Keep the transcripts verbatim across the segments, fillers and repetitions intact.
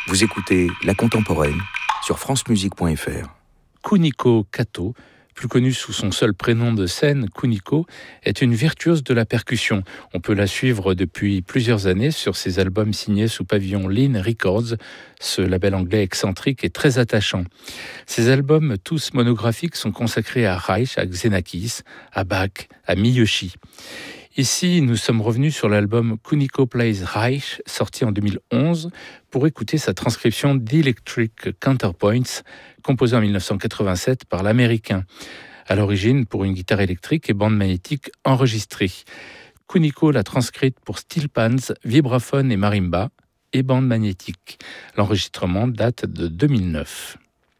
Vous écoutez La Contemporaine sur francemusique point f r. Kuniko Kato, plus connue sous son seul prénom de scène, Kuniko, est une virtuose de la percussion. On peut la suivre depuis plusieurs années sur ses albums signés sous pavillon Lean Records, ce label anglais excentrique et très attachant. Ces albums, tous monographiques, sont consacrés à Reich, à Xenakis, à Bach, à Miyoshi. Ici, nous sommes revenus sur l'album Kuniko Plays Reich, sorti en deux mille onze, pour écouter sa transcription d'Electric Counterpoints, composée en dix-neuf cent quatre-vingt-sept par l'Américain, à l'origine pour une guitare électrique et bande magnétique enregistrée. Kuniko l'a transcrite pour steel pans, vibraphone et marimba, et bande magnétique. L'enregistrement date de deux mille neuf.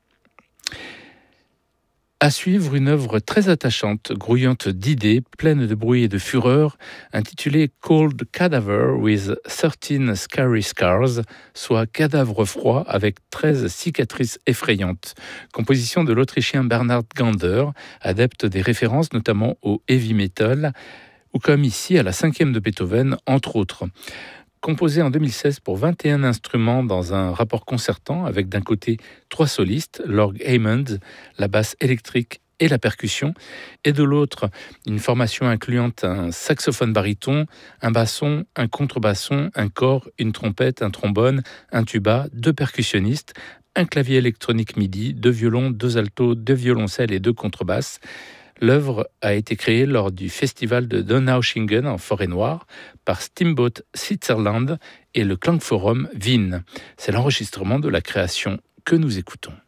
À suivre, une œuvre très attachante, grouillante d'idées, pleine de bruit et de fureur, intitulée Cold Cadaver with thirteen Scary Scars, soit cadavre froid avec treize cicatrices effrayantes. Composition de l'Autrichien Bernhard Gander, adepte des références notamment au heavy metal, ou comme ici à la cinquième de Beethoven, entre autres. Composé en deux mille seize pour vingt et un instruments dans un rapport concertant avec d'un côté trois solistes, l'orgue Hammond, la basse électrique et la percussion, et de l'autre une formation incluant un saxophone baryton, un basson, un contrebasson, un cor, une trompette, un trombone, un tuba, deux percussionnistes, un clavier électronique MIDI, deux violons, deux altos, deux violoncelles et deux contrebasses. L'œuvre a été créée lors du festival de Donaueschingen en Forêt-Noire par Steamboat Switzerland et le Klangforum Wien. C'est l'enregistrement de la création que nous écoutons.